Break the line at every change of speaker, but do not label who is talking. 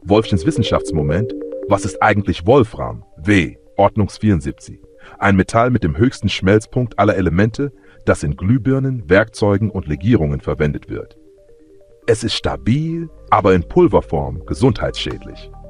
Wolfchens Wissenschaftsmoment: Was ist eigentlich Wolfram? W. Ordnungs 74. Ein Metall mit dem höchsten Schmelzpunkt aller Elemente, das in Glühbirnen, Werkzeugen und Legierungen verwendet wird. Es ist stabil, aber in Pulverform gesundheitsschädlich.